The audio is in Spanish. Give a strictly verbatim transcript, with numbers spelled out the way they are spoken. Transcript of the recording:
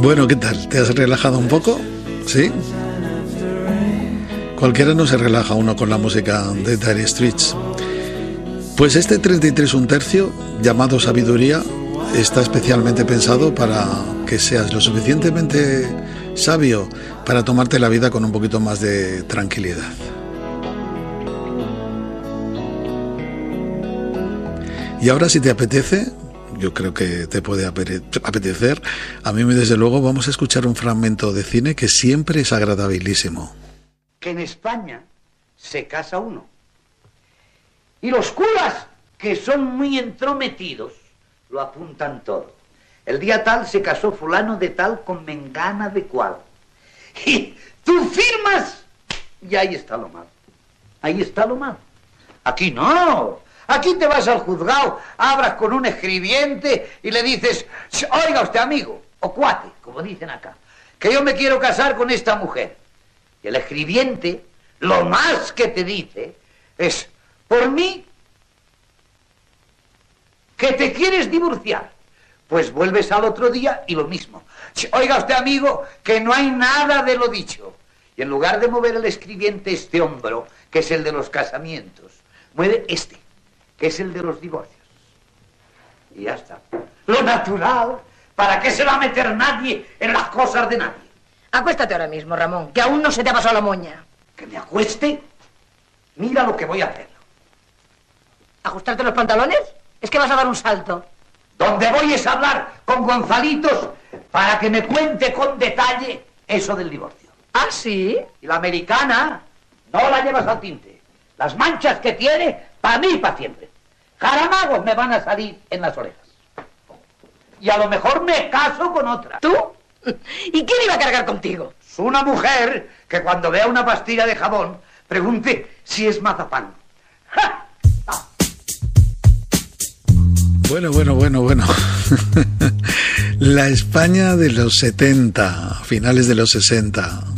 Bueno, ¿qué tal? ¿Te has relajado un poco? ¿Sí? Cualquiera no se relaja uno con la música de Dire Straits. Pues este treinta y tres un tercio, llamado Sabiduría, está especialmente pensado para que seas lo suficientemente sabio para tomarte la vida con un poquito más de tranquilidad. Y ahora, si te apetece, yo creo que te puede apetecer, a mí desde luego vamos a escuchar un fragmento de cine que siempre es agradabilísimo. Que en España se casa uno. Y los curas, que son muy entrometidos, lo apuntan todo. El día tal se casó fulano de tal con mengana de cual. Y tú firmas y ahí está lo malo. Ahí está lo malo. Aquí no. Aquí te vas al juzgado, hablas con un escribiente y le dices, oiga usted amigo, o cuate, como dicen acá, que yo me quiero casar con esta mujer. Y el escribiente, lo más que te dice es, por mí, que te quieres divorciar. Pues vuelves al otro día y lo mismo. Oiga usted amigo, que no hay nada de lo dicho. Y en lugar de mover el escribiente este hombro, que es el de los casamientos, mueve este, que es el de los divorcios. Y ya está. Lo natural, ¿para qué se va a meter nadie en las cosas de nadie? Acuéstate ahora mismo, Ramón, que aún no se te ha pasado la moña. ¿Que me acueste? Mira lo que voy a hacer. ¿Ajustarte los pantalones? Es que vas a dar un salto. Donde voy es a hablar con Gonzalitos para que me cuente con detalle eso del divorcio. ¿Ah, sí? Y la americana no la llevas al tinte. Las manchas que tiene, para mí y para siempre. Jaramagos me van a salir en las orejas. Y a lo mejor me caso con otra. ¿Tú? ¿Y quién iba a cargar contigo? Es una mujer que cuando vea una pastilla de jabón pregunte si es mazapán. ¡Ja! ¡Ah! Bueno, bueno, bueno, bueno. La España de los setenta, finales de los sesenta.